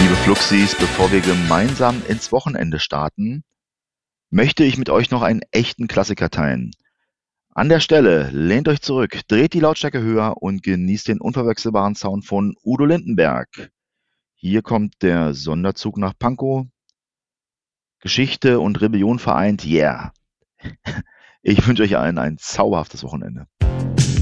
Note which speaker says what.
Speaker 1: Liebe Fluxis, bevor wir gemeinsam ins Wochenende starten, möchte ich mit euch noch einen echten Klassiker teilen. An der Stelle lehnt euch zurück, dreht die Lautstärke höher und genießt den unverwechselbaren Sound von Udo Lindenberg. Hier kommt der Sonderzug nach Pankow. Geschichte und Rebellion vereint, yeah. Ich wünsche euch allen ein zauberhaftes Wochenende.